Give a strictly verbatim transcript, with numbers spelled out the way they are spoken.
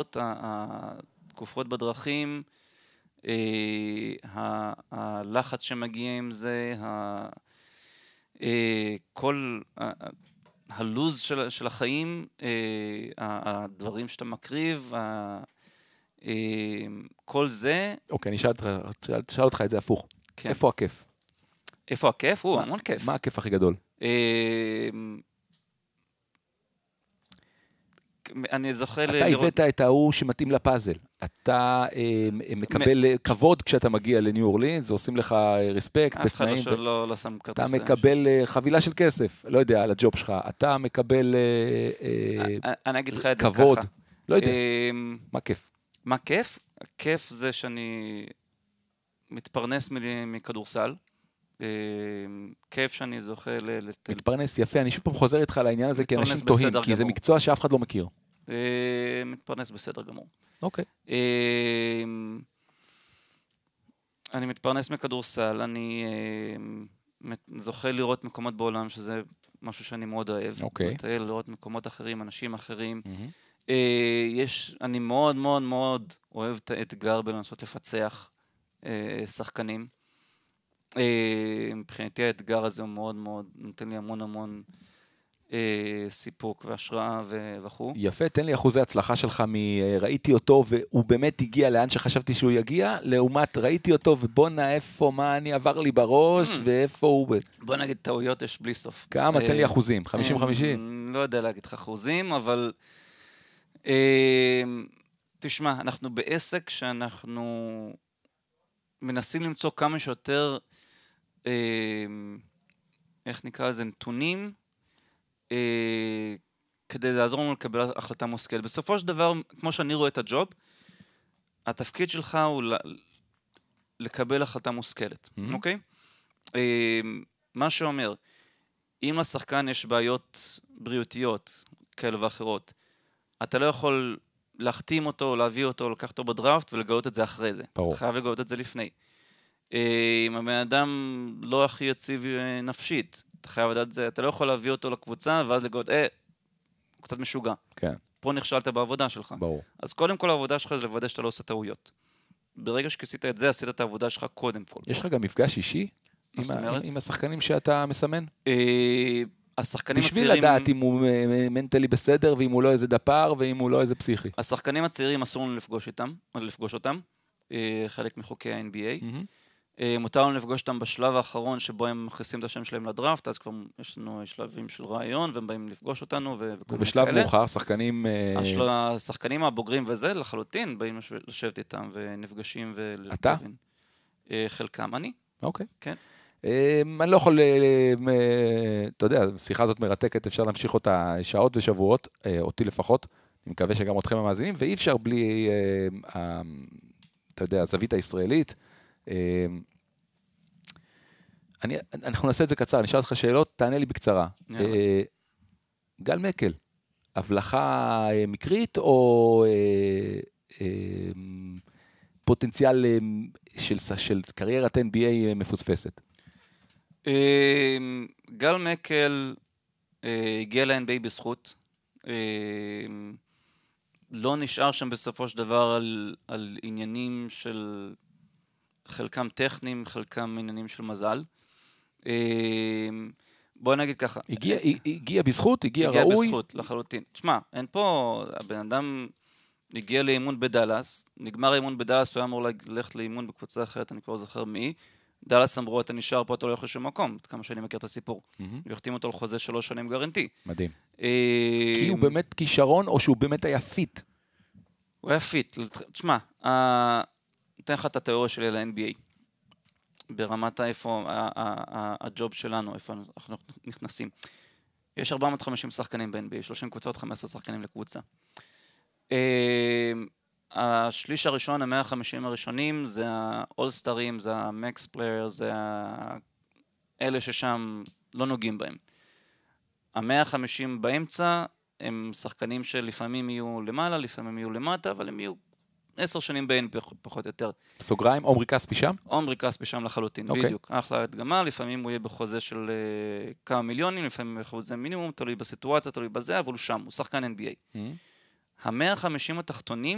התאונות, התקופות בדרכים, הלחץ שמגיע עם זה, כל הלוז של החיים, הדברים שאתה מקריב, כל זה... אוקיי, אני שאל אותך את זה הפוך. איפה הכיף? איפה הכיף? הוא, המון כיף. מה הכיף הכי גדול? אני זוכר... אתה הבאת את ההוא שמתאים לפאזל. אתה מקבל כבוד כשאתה מגיע לניו אורלינס, עושים לך רספקט, אף אחד לא שם כרטיס. אתה מקבל חבילה של כסף, לא יודע, על הג'וב שלך. אתה מקבל אני אגיד לך את זה כבוד. ככה. לא יודע. מה כיף? מה כיף? הכיף זה שאני מתפרנס מכדורסל. כיף שאני זוכה ל... מתפרנס יפה, אני שוב פעם חוזר איתך לעניין הזה, כי אנשים תוהים, כי זה מקצוע שאף אחד לא מכיר. מתפרנס בסדר גמור. אוקיי. אני מתפרנס מכדורסל, אני זוכה לראות מקומות בעולם, שזה משהו שאני מאוד אוהב. אוקיי. לטייל, לראות מקומות אחרים, אנשים אחרים. יש, אני מאוד מאוד מאוד אוהב את האתגר בלנסות לפצח שחקנים. מבחינתי האתגר הזה הוא מאוד מאוד, נותן לי המון המון סיפוק והשראה וכו'. יפה, תן לי אחוזי הצלחה שלך מראיתי אותו והוא באמת הגיע לאן שחשבתי שהוא יגיע, לעומת ראיתי אותו ובונה איפה, מה אני עבר לי בראש ואיפה הוא... בוא נגיד טעויות יש בלי סוף. כמה? תן לי אחוזים, חמישים חמישים? לא יודע להגיד לך אחוזים, אבל תשמע, אנחנו בעסק שאנחנו מנסים למצוא כמה שיותר איך נקרא לזה, נתונים, כדי לעזור לנו לקבל החלטה מושכלת. בסופו של דבר, כמו שאני רואה את הג'וב, התפקיד שלך הוא לקבל החלטה מושכלת, אוקיי? מה שאומר, אם לשחקן יש בעיות בריאותיות כאלה ואחרות, אתה לא יכול להחתים אותו, להביא אותו, לקחת אותו בדראפט ולגלות את זה אחרי זה. אתה חייב לגלות את זה לפני. אם הבן אדם לא הכי יציב נפשית, אתה חייב לדעת את זה, אתה לא יכול להביא אותו לקבוצה, ואז לגלות, אה, הוא קצת משוגע. כן. פה נכשלת בעבודה שלך. ברור. אז קודם כל העבודה שלך זה לוודא שאתה לא עושה טעויות. ברגע שכיסית את זה, עשית את העבודה שלך קודם כל. יש לך גם מפגש אישי? עם השחקנים שאתה מסמן? השחקנים בשביל לדעת אם הוא מנטלי בסדר, ואם הוא לא איזה דפר, ואם הוא לא איזה פסיכי. השחקנים הצעירים אסור לנו לפגוש איתם, לפגוש אותם, חלק מחוקי ה-אן בי איי. מותר לנו לפגוש אותם בשלב האחרון שבו הם מכניסים את השם שלהם לדראפט, אז כבר יש לנו שלבים של רעיון, והם באים לפגוש אותנו וכל מיני כאלה. ובשלב מאוחר, שחקנים... השחקנים הבוגרים וזה, לחלוטין, באים לשבת איתם ונפגשים ולהבין. אתה? חלקם אני. אוקיי. כן. אני לא יכול, אתה יודע, השיחה הזאת מרתקת, אפשר להמשיך אותה שעות ושבועות, אותי לפחות, אני מקווה שגם אתכם המאזינים, ואי אפשר בלי, אתה יודע, הזווית הישראלית. אני, אנחנו נעשה את זה קצר, אני אשאל אותך שאלות, תענה לי בקצרה. גל מקל, הבלחה מקרית או פוטנציאל של, של קריירת אן בי איי מפוספסת? גל מקל הגיע ל-אן בי איי בזכות, לא נשאר שם בסופו של דבר על, על עניינים של חלקם טכניים, חלקם עניינים של מזל. בוא נגיד ככה. הגיע, הגיע בזכות, הגיע, הגיע ראוי? הגיע בזכות, לחלוטין. תשמע, אין פה, הבן אדם הגיע לאימון בדלס, נגמר האימון בדלס, הוא היה אמור ללכת לאימון בקבוצה אחרת, אני כבר זוכר מי. דלס אמרו, אתה נשאר פה, אתה לא הולך לשום מקום, כמה שאני מכיר את הסיפור. והחתים אותו לחוזה שלוש שנים גרנטי. מדהים. כי הוא באמת כישרון, או שהוא באמת היה פיט? הוא היה פיט. תשמע, נתן לך את התיאוריה שלי ל-אן בי איי. ברמת איפה הג'וב שלנו, איפה אנחנו נכנסים. יש ארבע מאות וחמישים שחקנים ב-אן בי איי, שלושים קבוצות, חמישה עשר שחקנים לקבוצה. השליש הראשון, ה-מאה וחמישים הראשונים, זה האולסטרים, זה המקס פלייר, זה אלה ששם לא נוגעים בהם. ה-מאה וחמישים באמצע הם שחקנים שלפעמים יהיו למעלה, לפעמים יהיו למטה, אבל הם יהיו עשר שנים בין פחות או יותר. סוגריים, עומרי כספי שם? עומרי כספי שם לחלוטין, okay. בדיוק. אחלה הדגמה, לפעמים הוא יהיה בחוזה של uh, כמה מיליונים, לפעמים הוא בחוזה מינימום, תלוי בסיטואציה, תלוי בזה, אבל הוא שם, הוא שחקן אן בי איי. Mm-hmm. ה-מאה וחמישים התחתונים